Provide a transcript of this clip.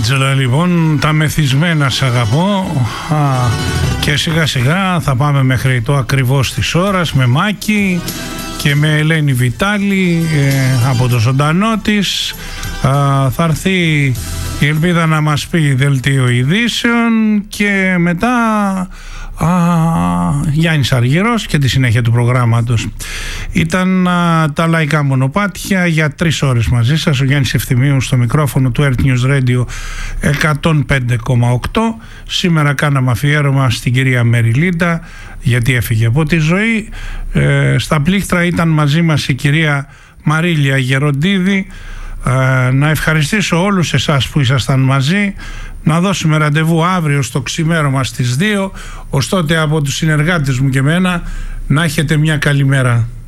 Άντζελα, λοιπόν, τα μεθυσμένα σ' αγαπώ. Και σιγά σιγά θα πάμε μέχρι το ακριβώς της ώρας με Μάκη και με Ελένη Βιτάλη από το ζωντανό της. Θα έρθει η Ελπίδα να μας πει δελτίο ειδήσεων και μετά Γιάννης Αργυρός και τη συνέχεια του προγράμματος. Ήταν τα λαϊκά μονοπάτια για 3 ώρες μαζί σας. Ο Γιάννης Ευθυμίου στο μικρόφωνο του Earth News Radio 105,8. Σήμερα κάναμε αφιέρωμα στην κυρία Μεριλίντα γιατί έφυγε από τη ζωή. Στα πλήκτρα ήταν μαζί μας η κυρία Μαρίλια Γεροντίδη. Να ευχαριστήσω όλους εσάς που ήσασταν μαζί. Να δώσουμε ραντεβού αύριο στο ξημέρωμα στις 2. Ως τότε από τους συνεργάτες μου και εμένα να έχετε μια καλή μέρα.